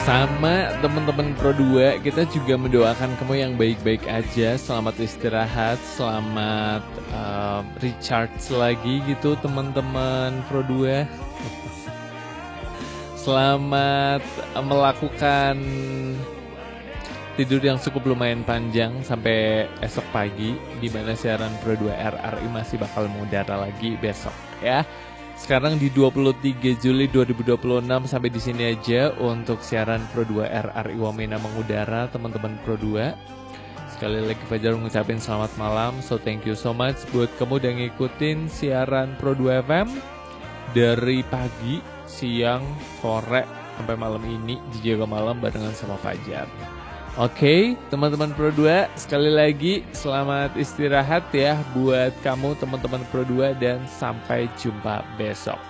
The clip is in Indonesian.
Sama teman-teman Pro 2, kita juga mendoakan kamu yang baik-baik aja. Selamat istirahat, selamat recharge lagi gitu teman-teman Pro 2. Selamat melakukan tidur yang cukup lumayan panjang sampai esok pagi, di mana siaran Pro 2 RRI masih bakal mengudara lagi besok ya. Sekarang di 23 Juli 2026 sampai di sini aja untuk siaran Pro 2 RRI Wamena mengudara teman-teman Pro 2. Sekali lagi Fajar ngucapin selamat malam. So thank you so much buat kamu udah ngikutin siaran Pro 2 FM dari pagi, siang, sore sampai malam ini di Jaga Malam barengan sama Fajar. Oke, teman-teman Pro 2, sekali lagi selamat istirahat ya buat kamu teman-teman Pro 2 dan sampai jumpa besok.